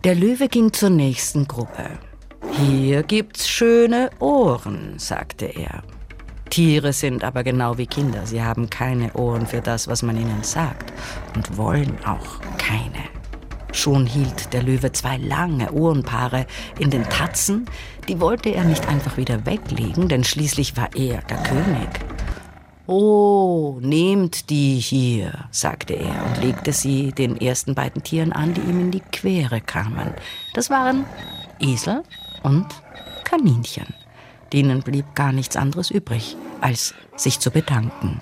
Der Löwe ging zur nächsten Gruppe. »Hier gibt's schöne Ohren«, sagte er. Tiere sind aber genau wie Kinder. Sie haben keine Ohren für das, was man ihnen sagt, und wollen auch keine. Schon hielt der Löwe 2 lange Ohrenpaare in den Tatzen. Die wollte er nicht einfach wieder weglegen, denn schließlich war er der König. »Oh, nehmt die hier«, sagte er und legte sie den ersten beiden Tieren an, die ihm in die Quere kamen. Das waren Esel und Kaninchen. Denen blieb gar nichts anderes übrig, als sich zu bedanken.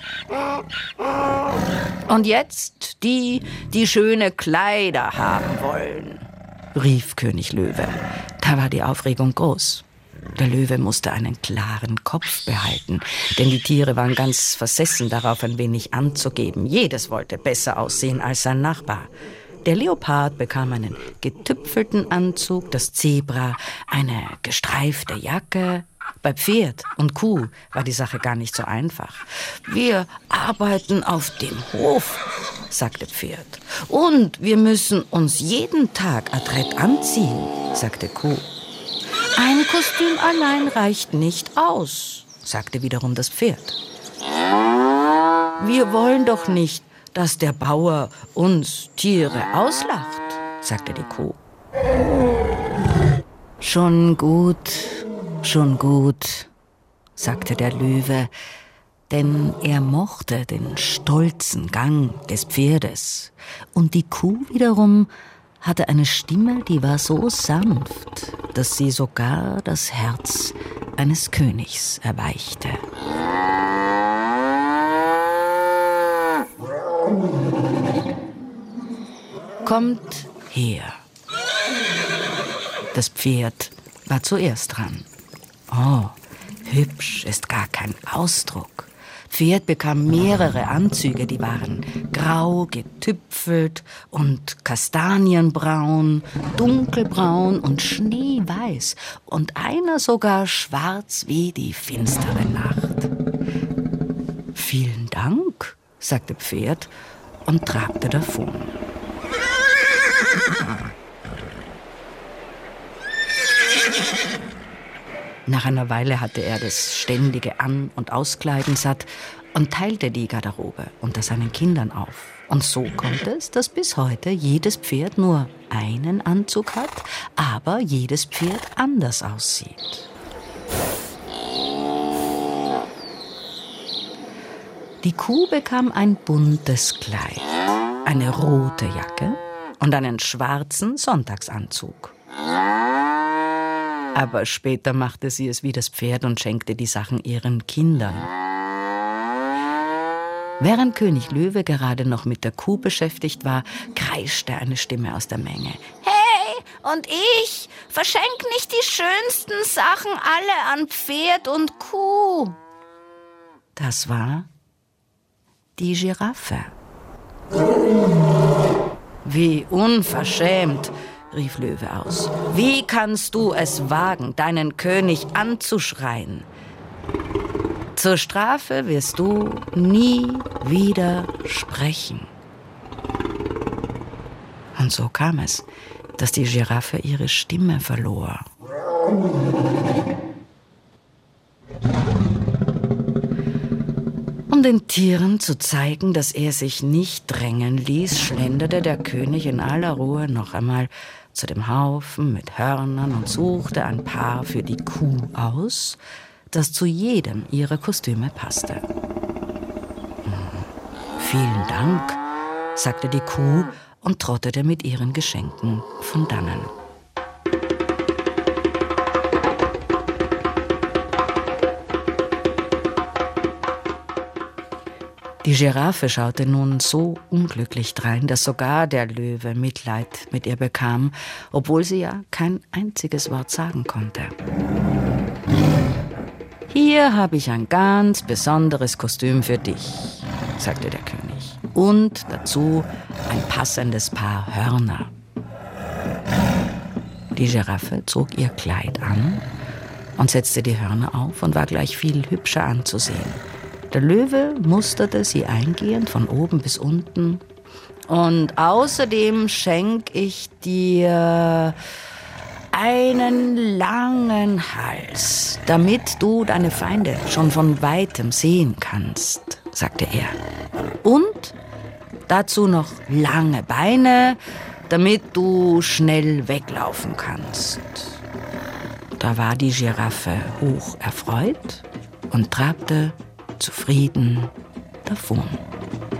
»Und jetzt die schöne Kleider haben wollen«, rief König Löwe. Da war die Aufregung groß. Der Löwe musste einen klaren Kopf behalten, denn die Tiere waren ganz versessen darauf, ein wenig anzugeben. Jedes wollte besser aussehen als sein Nachbar. Der Leopard bekam einen getüpfelten Anzug, das Zebra eine gestreifte Jacke. Bei Pferd und Kuh war die Sache gar nicht so einfach. »Wir arbeiten auf dem Hof«, sagte Pferd. »Und wir müssen uns jeden Tag adrett anziehen«, sagte Kuh. »Ein Kostüm allein reicht nicht aus«, sagte wiederum das Pferd. »Wir wollen doch nicht, dass der Bauer uns Tiere auslacht«, sagte die Kuh. »Schon gut«, sagte der Löwe, denn er mochte den stolzen Gang des Pferdes. Und die Kuh wiederum hatte eine Stimme, die war so sanft, dass sie sogar das Herz eines Königs erweichte. »Kommt her.« Das Pferd war zuerst dran. Oh, hübsch ist gar kein Ausdruck. Pferd bekam mehrere Anzüge, die waren grau, getüpfelt und kastanienbraun, dunkelbraun und schneeweiß und einer sogar schwarz wie die finstere Nacht. »Vielen Dank«, sagte Pferd und trabte davon. Nach einer Weile hatte er das ständige An- und Auskleiden satt und teilte die Garderobe unter seinen Kindern auf. Und so kommt es, dass bis heute jedes Pferd nur einen Anzug hat, aber jedes Pferd anders aussieht. Die Kuh bekam ein buntes Kleid, eine rote Jacke und einen schwarzen Sonntagsanzug. Aber später machte sie es wie das Pferd und schenkte die Sachen ihren Kindern. Während König Löwe gerade noch mit der Kuh beschäftigt war, kreischte eine Stimme aus der Menge. »Hey, und ich verschenk nicht die schönsten Sachen alle an Pferd und Kuh.« Das war die Giraffe. »Wie unverschämt«, rief Löwe aus. »Wie kannst du es wagen, deinen König anzuschreien? Zur Strafe wirst du nie wieder sprechen.« Und so kam es, dass die Giraffe ihre Stimme verlor. Um den Tieren zu zeigen, dass er sich nicht drängen ließ, schlenderte der König in aller Ruhe noch einmal zu dem Haufen mit Hörnern und suchte ein Paar für die Kuh aus, das zu jedem ihrer Kostüme passte. »Vielen Dank«, sagte die Kuh und trottete mit ihren Geschenken von dannen. Die Giraffe schaute nun so unglücklich drein, dass sogar der Löwe Mitleid mit ihr bekam, obwohl sie ja kein einziges Wort sagen konnte. »Hier habe ich ein ganz besonderes Kostüm für dich«, sagte der König. »Und dazu ein passendes Paar Hörner.« Die Giraffe zog ihr Kleid an und setzte die Hörner auf und war gleich viel hübscher anzusehen. Der Löwe musterte sie eingehend von oben bis unten Und außerdem schenke ich dir einen langen Hals, damit du deine Feinde schon von weitem sehen kannst, sagte er. Und dazu noch lange Beine, damit du schnell weglaufen kannst. Da war die Giraffe hoch erfreut und trabte zufrieden davon.